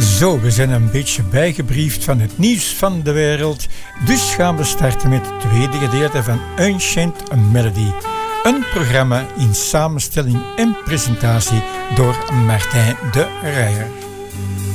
Zo, we zijn een beetje bijgebriefd van het nieuws van de wereld. Dus gaan we starten met het tweede gedeelte van Ancient Melody. Een programma in samenstelling en presentatie door Martijn de Rijer.